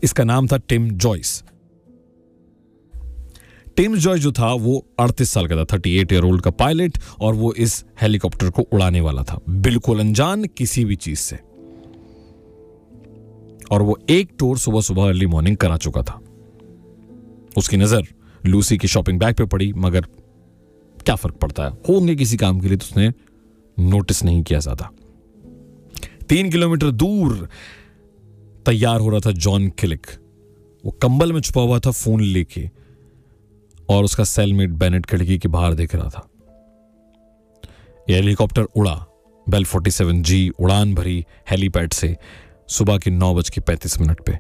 इसका नाम था टिम जॉयस। टिम जॉयस जो था वो 38 साल का था, 38 ईयर ओल्ड का पायलट, और वो इस हेलीकॉप्टर को उड़ाने वाला था, बिल्कुल अनजान किसी भी चीज से। और वो एक टूर सुबह सुबह अर्ली मॉर्निंग करा चुका था। उसकी नजर लूसी की शॉपिंग बैग पे पड़ी, मगर क्या फर्क पड़ता है, होंगे किसी काम के लिए, तो उसने नोटिस नहीं किया ज्यादा। 3 किलोमीटर दूर तैयार हो रहा था जॉन क्लिक। वो कंबल में छुपा हुआ था फोन लेके, और उसका सेलमेट बेनेट खिड़की के बाहर देख रहा था। यह हेलीकॉप्टर उड़ा बेल 47G उड़ान भरी हेलीपैड से सुबह के 9:35 पे।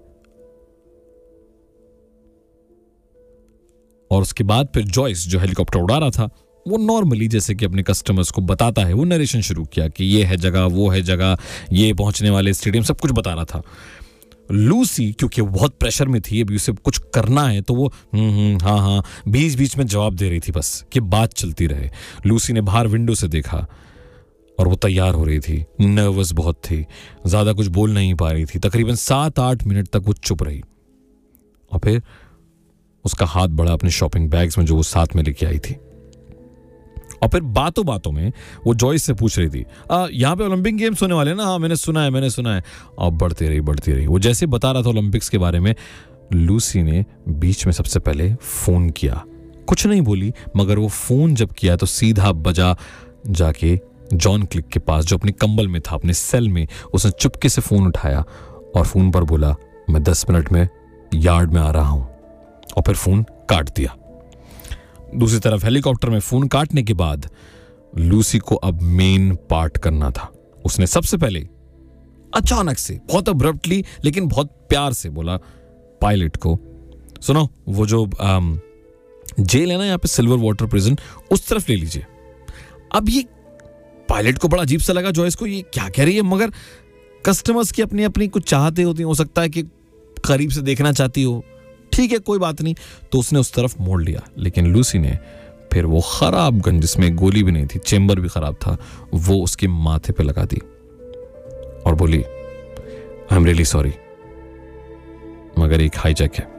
और उसके बाद फिर जॉयस जो हेलीकॉप्टर उड़ा रहा था वो नॉर्मली जैसे कि अपने कस्टमर्स को बताता है, वो नरेशन शुरू किया कि ये है जगह, वो है जगह, ये पहुंचने वाले स्टेडियम, सब कुछ बता रहा था। लूसी क्योंकि बहुत प्रेशर में थी, अभी उसे कुछ करना है, तो वो हाँ हाँ बीच बीच में जवाब दे रही थी बस कि बात चलती रहे। लूसी ने बाहर विंडो से देखा और वो तैयार हो रही थी, नर्वस बहुत थी, ज्यादा कुछ बोल नहीं पा रही थी। तकरीबन 7-8 मिनट तक वो चुप रही, और फिर उसका हाथ बढ़ा अपने शॉपिंग बैग्स में जो वो साथ में लेके आई थी, और फिर बातों बातों में वो जॉयस से पूछ रही थी, यहाँ पे ओलंपिक गेम्स होने वाले हैं ना? हाँ मैंने सुना है। और बढ़ती रही। वो जैसे बता रहा था ओलंपिक्स के बारे में, लूसी ने बीच में सबसे पहले फोन किया। कुछ नहीं बोली, मगर वो फोन जब किया तो सीधा बजा जाके जॉन क्लिक के पास, जो अपने कंबल में था, अपने सेल में। उसने चुपके से फोन उठाया और फोन पर बोला, मैं 10 मिनट में यार्ड में आ रहा हूं, और फिर फोन काट दिया। दूसरी तरफ हेलीकॉप्टर में फोन काटने के बाद लूसी को अब मेन पार्ट करना था। उसने सबसे पहले अचानक से, बहुत अब्रप्टली लेकिन बहुत प्यार से बोला पायलट को, सुनो वो जो जेल है ना यहाँ पे, सिल्वर वाटर प्रिजन, उस तरफ ले लीजिए। अब ये पायलट को बड़ा अजीब सा लगा जॉयस को, ये क्या कह रही है, मगर कस्टमर्स की अपनी अपनी कुछ चाहते होती हैं, हो सकता है कि करीब से देखना चाहती हो, ठीक है कोई बात नहीं, तो उसने उस तरफ मोड़ लिया। लेकिन लूसी ने फिर वो खराब गन, जिसमें गोली भी नहीं थी, चेंबर भी खराब था, वो उसके माथे पे लगा दी और बोली, आई एम रियली सॉरी, मगर एक हाईजैक है।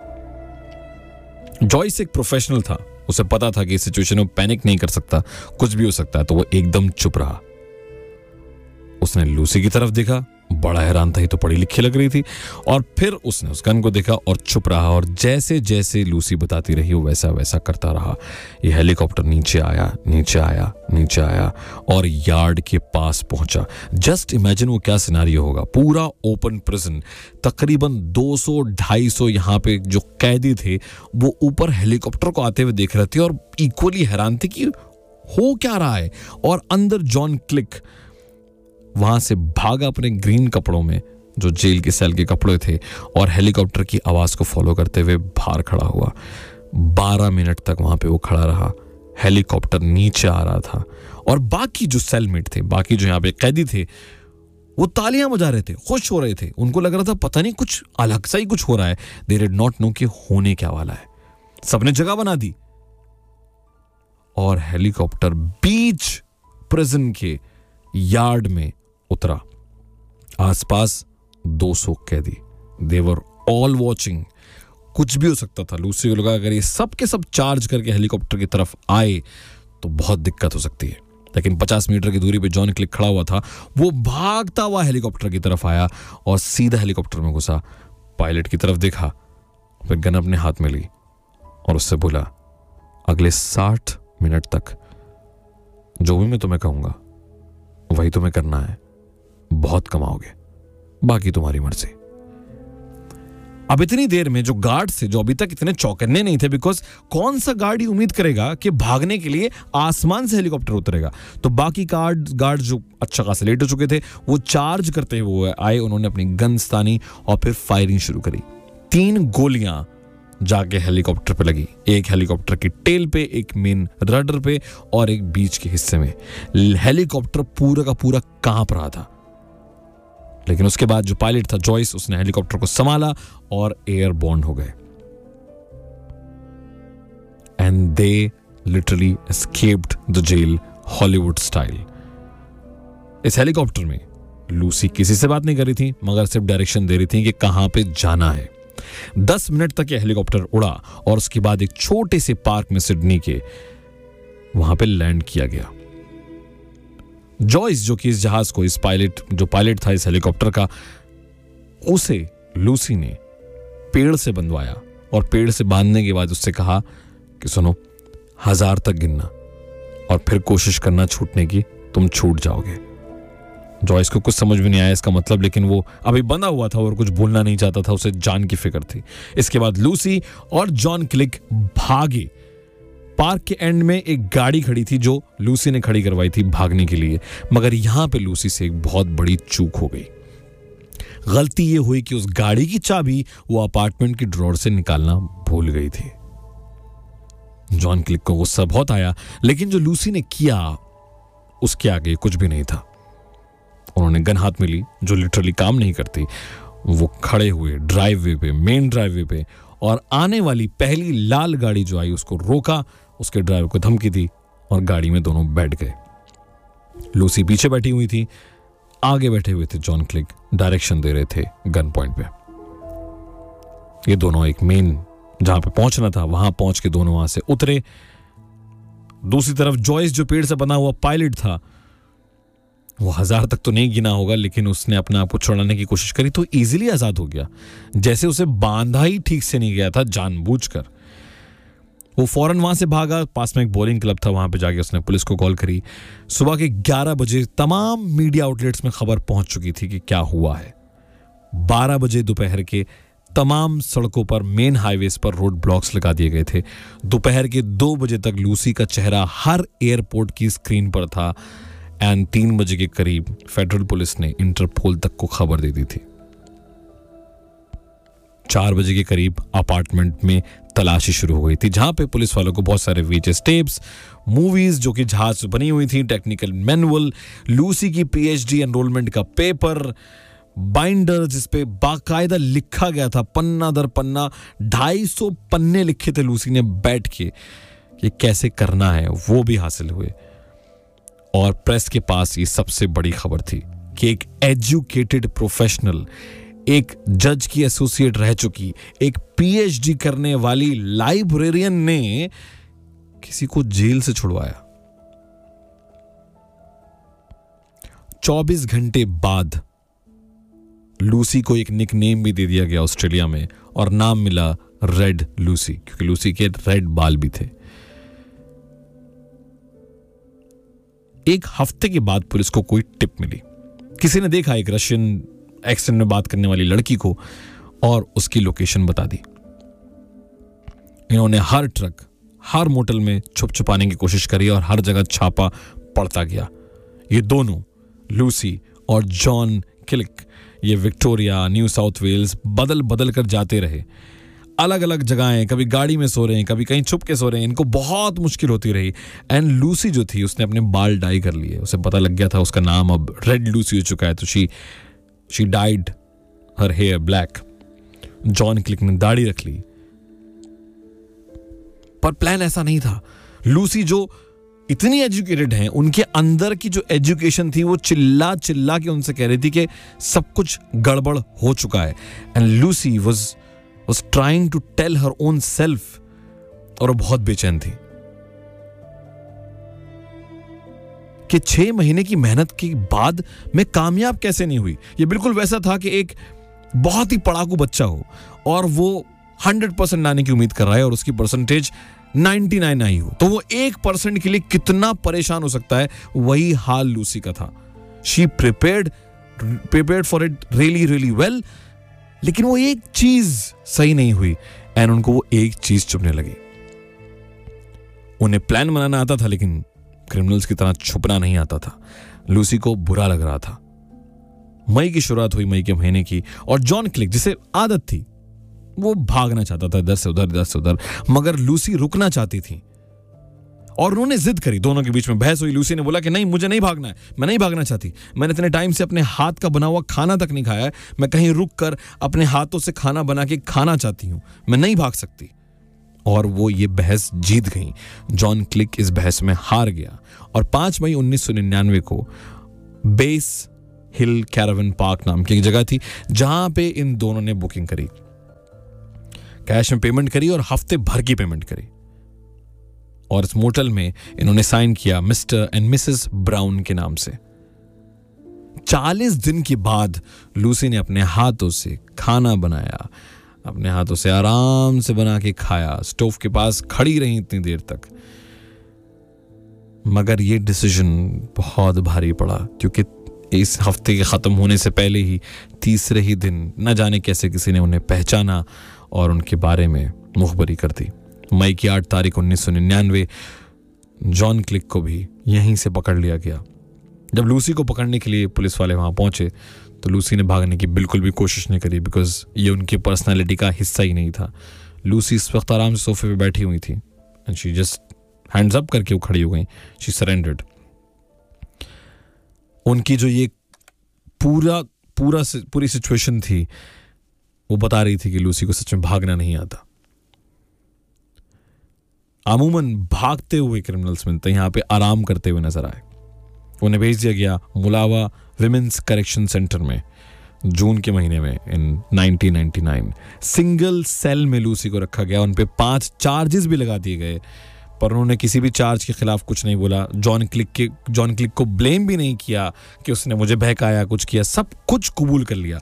जॉयस एक प्रोफेशनल था, उसे पता था कि इस सिचुएशन में पैनिक नहीं कर सकता, कुछ भी हो सकता है, तो वो एकदम चुप रहा। उसने लूसी की तरफ देखा, बड़ा हैरान था, ये तो पढ़ी लिखी लग रही थी, और फिर उसने उस गन को देखा और चुप रहा, और जैसे जैसे लूसी बताती रही वो वैसा वैसा करता रहा। ये हेलीकॉप्टर नीचे आया और यार्ड के पास पहुंचा। जस्ट इमेजिन वो क्या सिनारियो होगा, पूरा ओपन प्रिजन, तकरीबन 200-250 यहाँ पे जो कैदी थे वो ऊपर हेलीकॉप्टर को आते हुए देख रहे थे और इक्वली हैरान थे कि हो क्या रहा है। और अंदर जॉन क्लिक वहां से भागा अपने ग्रीन कपड़ों में, जो जेल के सेल के कपड़े थे, और हेलीकॉप्टर की आवाज को फॉलो करते हुए बाहर खड़ा हुआ। 12 मिनट तक वहां पे वो खड़ा रहा। हेलीकॉप्टर नीचे आ रहा था, और बाकी जो सेलमेट थे, बाकी जो यहाँ पे कैदी थे, वो तालियां बजा रहे थे, खुश हो रहे थे। उनको लग रहा था पता नहीं कुछ अलग सा ही कुछ हो रहा है। दे डिड नॉट नो कि होने क्या वाला है। सबने जगह बना दी, और हेलीकॉप्टर बीच प्रिजन के यार्ड में उतरा। आसपास 200 कैदी, दे वर ऑल वॉचिंग। कुछ भी हो सकता था। लूसी को लगा अगर ये सब के सब चार्ज करके हेलीकॉप्टर की तरफ आए तो बहुत दिक्कत हो सकती है। लेकिन 50 मीटर की दूरी पे जॉन क्लिक खड़ा हुआ था। वो भागता हुआ हेलीकॉप्टर की तरफ आया और सीधा हेलीकॉप्टर में घुसा। पायलट की तरफ देखा, फिर गन अपने हाथ में ली और उससे बोला, अगले 60 मिनट तक जो भी मैं तुम्हें कहूंगा वही तुम्हें करना है। बहुत कमाओगे, बाकी तुम्हारी मर्जी। अब इतनी देर में जो गार्ड्स थे, जो अभी तक इतने चौकन्ने नहीं थे, बिकॉज कौन सा गार्ड ही उम्मीद करेगा कि भागने के लिए आसमान से हेलीकॉप्टर उतरेगा। तो बाकी गार्ड जो अच्छा खासा लेट हो चुके थे, वो चार्ज करते हुए आए। उन्होंने अपनी गन्स तानी और फिर फायरिंग शुरू करी। 3 गोलियां जाके हेलीकॉप्टर पे लगी, एक हेलीकॉप्टर की टेल पे, एक मेन रडर पे और एक बीच के हिस्से में। हेलीकॉप्टर पूरा का पूरा कांप रहा था। लेकिन उसके बाद जो पायलट था जॉयस, उसने हेलीकॉप्टर को संभाला और एयरबोर्न हो गए। And they literally escaped the jail Hollywood style. इस हेलीकॉप्टर में लूसी किसी से बात नहीं कर रही थी, मगर सिर्फ डायरेक्शन दे रही थी कि कहां पे जाना है। 10 मिनट तक यह हेलीकॉप्टर उड़ा और उसके बाद एक छोटे से पार्क में सिडनी के वहां पे लैंड किया गया। जॉयस, जो कि इस जहाज को जो पायलट था इस हेलीकॉप्टर का, उसे लूसी ने पेड़ से बंधवाया और पेड़ से बांधने के बाद उससे कहा कि सुनो, 1000 तक गिनना और फिर कोशिश करना छूटने की, तुम छूट जाओगे। जॉयस को कुछ समझ में नहीं आया इसका मतलब, लेकिन वो अभी बंधा हुआ था और कुछ बोलना नहीं चाहता था, उसे जान की फिक्र थी। इसके बाद लूसी और जॉन क्लिक भागे। पार्क के एंड में एक गाड़ी खड़ी थी जो लूसी ने खड़ी करवाई थी भागने के लिए, मगर यहां पे लूसी से एक बहुत बड़ी चूक हो गई। गलती ये हुई कि उस गाड़ी की चाबी वो अपार्टमेंट की ड्रॉर से निकालना भूल गई थी। जॉन क्लिक को गुस्सा बहुत आया, लेकिन जो लूसी ने किया उसके आगे कुछ भी नहीं था। उन्होंने गन हाथ में ली, जो लिटरली काम नहीं करती। वो खड़े हुए ड्राइववे पे, मेन ड्राइववे पे, और आने वाली पहली लाल गाड़ी जो आई उसको रोका, उसके ड्राइवर को धमकी दी और गाड़ी में दोनों बैठ गए। लूसी पीछे बैठी हुई थी, आगे बैठे हुए थे जॉन क्लिक, डायरेक्शन दे रहे थे गन पॉइंट पे। ये दोनों एक मेन जहां पे पहुंचना था वहां पहुंच के दोनों वहां से उतरे। दूसरी तरफ जॉयस, जो पेड़ से बना हुआ पायलट था, वो 1000 तक तो नहीं गिना होगा, लेकिन उसने अपने आप को छुड़ाने की कोशिश करी तो इजीली आजाद हो गया, जैसे उसे बांधा ही ठीक से नहीं गया था जानबूझकर। वो फौरन वहां से भागा। पास में एक बॉलिंग क्लब था, वहां पे जाके उसने पुलिस को कॉल करी। सुबह के 11 बजे तमाम मीडिया आउटलेट्स में खबर पहुंच चुकी थी कि क्या हुआ है। 12 बजे दोपहर के तमाम सड़कों पर, मेन हाईवेज पर रोड ब्लॉक्स लगा दिए गए थे। दोपहर के 2 बजे तक लूसी का चेहरा हर एयरपोर्ट की स्क्रीन पर था। एंड 3 बजे के करीब फेडरल पुलिस ने इंटरपोल तक को खबर दे दी थी। 4 बजे के करीब अपार्टमेंट में तलाशी शुरू हो गई थी, जहां पे पुलिस वालों को बहुत सारे वीएचएस टेप्स, मूवीज जो कि जहाज से बनी हुई थी, टेक्निकल मैनुअल, लूसी की पीएचडी एनरोलमेंट का पेपर, बाइंडर जिसपे बाकायदा लिखा गया था पन्ना दर पन्ना, 250 पन्ने लिखे थे लूसी ने बैठ के कि कैसे करना है, वो भी हासिल हुए। और प्रेस के पास ये सबसे बड़ी खबर थी कि एक एजुकेटेड प्रोफेशनल, एक जज की एसोसिएट रह चुकी, एक पीएचडी करने वाली लाइब्रेरियन ने किसी को जेल से छुड़वाया। 24 घंटे बाद लूसी को एक निकनेम भी दे दिया गया ऑस्ट्रेलिया में, और नाम मिला रेड लूसी, क्योंकि लूसी के रेड बाल भी थे। एक हफ्ते के बाद पुलिस को कोई टिप मिली। किसी ने देखा एक रशियन एक्सेंट में बात करने वाली लड़की को और उसकी लोकेशन बता दी। इन्होंने हर ट्रक, हर मोटल में छुप छुपाने की कोशिश करी और हर जगह छापा पड़ता गया। ये दोनों, लूसी और जॉन क्लिक, ये विक्टोरिया, न्यू साउथ वेल्स बदल बदल कर जाते रहे। अलग अलग जगहें, कभी गाड़ी में सो रहे हैं, कभी कहीं छुप के सो रहे हैं। इनको बहुत मुश्किल होती रही। एंड लूसी जो थी उसने अपने बाल डाई कर लिए। उसे पता लग गया था उसका नाम अब रेड लूसी हो चुका है, तो she died her hair black. John click ने दाढ़ी रख ली। पर प्लान ऐसा नहीं था। लूसी जो इतनी एजुकेटेड हैं, उनके अंदर की जो एजुकेशन थी वो चिल्ला चिल्ला के उनसे कह रही थी कि सब कुछ गड़बड़ हो चुका है। And Lucy was trying to tell her own self, और वो बहुत बेचैन थी कि 6 महीने की मेहनत के बाद मैं कामयाब कैसे नहीं हुई। ये बिल्कुल वैसा था कि एक बहुत ही पढ़ाकू बच्चा हो और वो 100% लाने की उम्मीद कर रहा है और उसकी परसेंटेज 99 आई हो, तो वो 1% के लिए कितना परेशान हो सकता है। वही हाल लूसी का था। She prepared for it really really well, लेकिन वो एक चीज सही नहीं हुई एंड उनको वो एक चीज चुभने लगी। उन्हें प्लान बनाना आता था, लेकिन क्रिमिनल्स की तरह छुपना नहीं आता था। लूसी को बुरा लग रहा था। मई की शुरुआत हुई, मई के महीने की, और जॉन क्लिक, जिसे आदत थी, वो भागना चाहता था इधर से उधर, मगर लूसी रुकना चाहती थी और उन्होंने जिद करी। दोनों के बीच में बहस हुई। लूसी ने बोला कि नहीं, मुझे नहीं भागना है, मैं नहीं भागना चाहती। मैंने इतने टाइम से अपने हाथ का बना हुआ खाना तक नहीं खाया है। मैं कहीं रुक कर अपने हाथों से खाना बना के खाना चाहती हूं, मैं नहीं भाग सकती। और वो ये बहस जीत गई। जॉन क्लिक इस बहस में हार गया और 5 मई 1999 को बेस हिल कैरावन पार्क नाम की एक जगह थी जहां पे इन दोनों ने बुकिंग करी। कैश में पेमेंट करी और हफ्ते भर की पेमेंट करी। और इस मोटल में इन्होंने साइन किया मिस्टर एंड मिसेस ब्राउन के नाम से। 40 दिन के बाद लूसी ने अपने हाथों से खाना बनाया, अपने हाथों से आराम से बना के खाया, स्टोव के पास खड़ी रही इतनी देर तक। मगर ये डिसीजन बहुत भारी पड़ा, क्योंकि इस हफ्ते के खत्म होने से पहले ही तीसरे ही दिन न जाने कैसे किसी ने उन्हें पहचाना और उनके बारे में मुखबरी कर दी। मई की 8 तारीख 1999 जॉन क्लिक को भी यहीं से पकड़ लिया गया। जब लूसी को पकड़ने के लिए पुलिस वाले वहां पहुंचे तो लूसी ने भागने की बिल्कुल भी कोशिश नहीं करी, बिकॉज ये उनकी पर्सनालिटी का हिस्सा ही नहीं था। लूसी इस वक्त आराम से सोफे पे बैठी हुई थी and she just hands up करके वो खड़ी हो गई। She surrendered. उनकी जो ये पूरी सिचुएशन थी वो बता रही थी कि लूसी को सच में भागना नहीं आता। अमूमन भागते हुए क्रिमिनल्स मिलते यहाँ पे आराम करते हुए नजर आए। उन्हें भेज दिया गया मुलावा विमेंस करेक्शन सेंटर में जून के महीने में इन 1999। सिंगल सेल में लूसी को रखा गया। उन पे 5 चार्जेस भी लगा दिए गए, पर उन्होंने किसी भी चार्ज के खिलाफ कुछ नहीं बोला। जॉन क्लिक को ब्लेम भी नहीं किया कि उसने मुझे बहकाया, कुछ किया। सब कुछ कबूल कर लिया।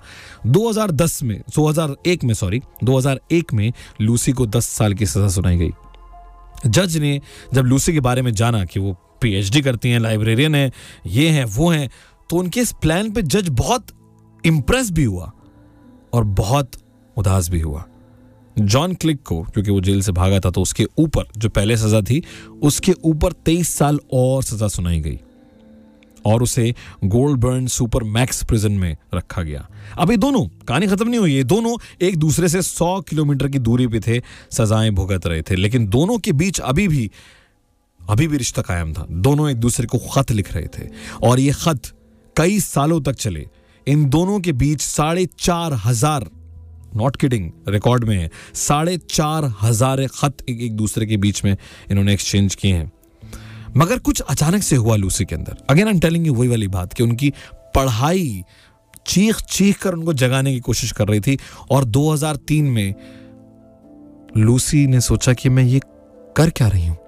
2001 में लूसी को 10 साल की सजा सुनाई गई। जज ने जब लूसी के बारे में जाना कि वो पीएचडी करती हैं, लाइब्रेरियन है, ये हैं वो हैं, तो उनके इस प्लान पे जज बहुत इंप्रेस भी हुआ और बहुत उदास भी हुआ। जॉन क्लिक को, क्योंकि वो जेल से भागा था, तो उसके ऊपर जो पहले सजा थी उसके ऊपर 23 साल और सजा सुनाई गई और उसे गोल्डबर्न सुपर मैक्स प्रिजन में रखा गया। अब ये दोनों, कहानी खत्म नहीं हुई, ये दोनों एक दूसरे से 100 किलोमीटर की दूरी पे थे, सजाएं भुगत रहे थे, लेकिन दोनों के बीच अभी भी रिश्ता कायम था। दोनों एक दूसरे को खत लिख रहे थे और ये खत कई सालों तक चले। इन दोनों के बीच 4,500, नॉट किडिंग, रिकॉर्ड में है, 4,500 खत एक दूसरे के बीच में इन्होंने एक्सचेंज किए हैं। मगर कुछ अचानक से हुआ लूसी के अंदर। Again I am telling you वही वाली बात कि उनकी पढ़ाई चीख कर उनको जगाने की कोशिश कर रही थी। और 2003 में लूसी ने सोचा कि मैं ये कर क्या रही हूं,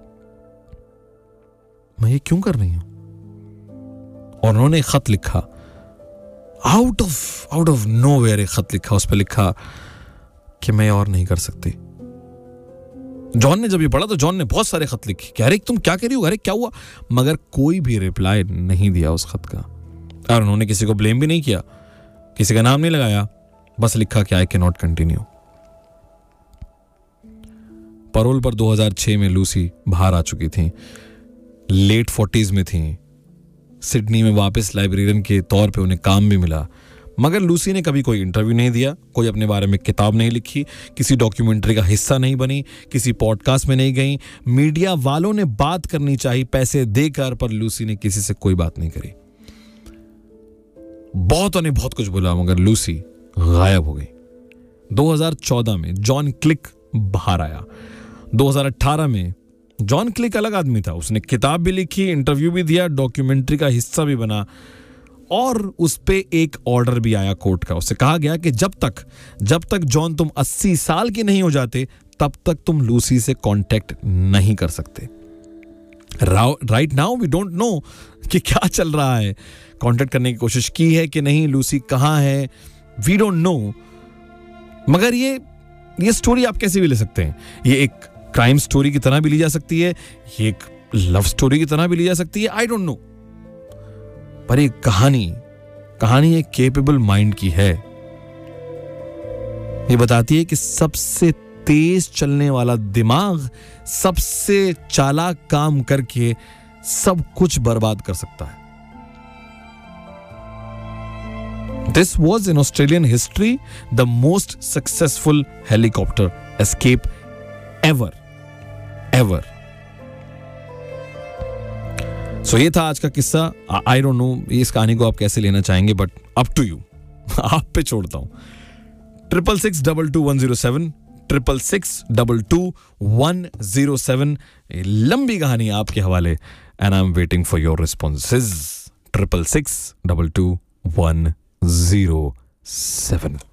मैं ये क्यों कर रही हूं। और उन्होंने खत लिखा, आउट ऑफ नोवेयर एक खत लिखा। उस पर लिखा कि मैं और नहीं कर सकती। जॉन ने जब ये पढ़ा तो जॉन ने बहुत सारे खत लिखे कि अरे तुम क्या कह रही हो, अरे क्या हुआ, मगर कोई भी रिप्लाई नहीं दिया उस खत का। और उन्होंने किसी को ब्लेम भी नहीं किया, किसी का नाम नहीं लगाया, बस लिखा कि I can not continue. Payroll पर 2006 में लूसी बाहर आ चुकी थी, लेट 40s में थी। सिडनी में वापस लाइब्रेरियन के तौर पे उन्हें काम भी मिला। मगर लूसी ने कभी कोई इंटरव्यू नहीं दिया, कोई अपने बारे में किताब नहीं लिखी, किसी डॉक्यूमेंट्री का हिस्सा नहीं बनी, किसी पॉडकास्ट में नहीं गई। मीडिया वालों ने बात करनी चाहिए पैसे देकर, पर लूसी ने किसी से कोई बात नहीं करी। बहुतों ने बहुत कुछ बोला, मगर लूसी गायब हो गई। 2014 में जॉन क्लिक बाहर आया। 2018 में जॉन क्लिक अलग आदमी था। उसने किताब भी लिखी, इंटरव्यू भी दिया, डॉक्यूमेंट्री का हिस्सा भी बना और उस पे एक ऑर्डर भी आया कोर्ट का। उससे कहा गया कि जब तक जॉन तुम 80 साल के नहीं हो जाते तब तक तुम लूसी से कांटेक्ट नहीं कर सकते। Right now we don't know कि क्या चल रहा है। कांटेक्ट करने की कोशिश की है कि नहीं, लूसी कहाँ है, वी डोंट नो। मगर ये स्टोरी आप कैसे भी ले सकते हैं। ये एक क्राइम स्टोरी की तरह भी ली जा सकती है, ये एक लव स्टोरी की तरह भी ली जा सकती है, आई डोंट नो। पर एक कहानी एक केपेबल माइंड की है। ये बताती है कि सबसे तेज चलने वाला दिमाग सबसे चालाक काम करके सब कुछ बर्बाद कर सकता है। This was in Australian history the most successful helicopter escape ever. So ये था आज का किस्सा। आई डोंट नो इस कहानी को आप कैसे लेना चाहेंगे, बट अप टू यू, आप पे छोड़ता हूं। 666-22-107 666-22-107 लंबी कहानी आपके हवाले and I am waiting for your responses. 666-22-107